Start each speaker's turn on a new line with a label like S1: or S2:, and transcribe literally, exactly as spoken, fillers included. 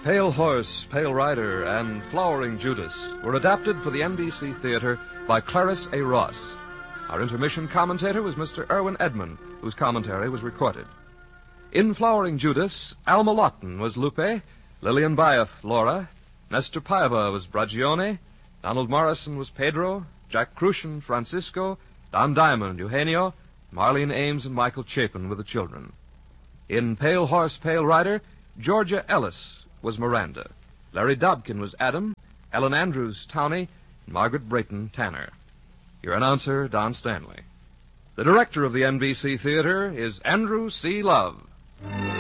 S1: Pale Horse, Pale Rider, and Flowering Judas were adapted for the N B C Theater by Clarence A. Ross. Our intermission commentator was Mister Irwin Edmund, whose commentary was recorded. In Flowering Judas, Alma Lawton was Lupe, Lillian Bayef, Laura, Nestor Paiva was Bragione, Donald Morrison was Pedro, Jack Crucian, Francisco, Don Diamond, Eugenio, Marlene Ames and Michael Chapin were the children. In Pale Horse, Pale Rider, Georgia Ellis was Miranda, Larry Dobkin was Adam, Ellen Andrews, Townie, and Margaret Brayton, Tanner. Your announcer, Don Stanley. The director of the N B C Theater is Andrew C. Love.